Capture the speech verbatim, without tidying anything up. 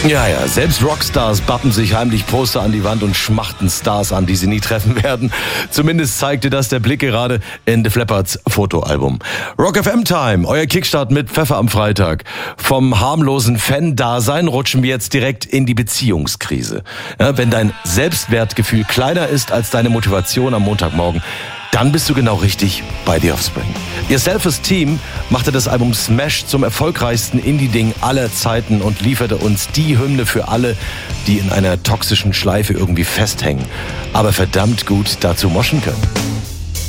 Ja, ja, selbst Rockstars bappen sich heimlich Poster an die Wand und schmachten Stars an, die sie nie treffen werden. Zumindest zeigte das der Blick gerade in Def Leppards Fotoalbum. Rock F M Time, euer Kickstart mit Pfeffer am Freitag. Vom harmlosen Fan-Dasein rutschen wir jetzt direkt in die Beziehungskrise. Ja, wenn dein Selbstwertgefühl kleiner ist als deine Motivation am Montagmorgen, dann bist du genau richtig bei The Offspring. Ihr Self-Esteem machte das Album Smash zum erfolgreichsten Indie-Ding aller Zeiten und lieferte uns die Hymne für alle, die in einer toxischen Schleife irgendwie festhängen, aber verdammt gut dazu moschen können.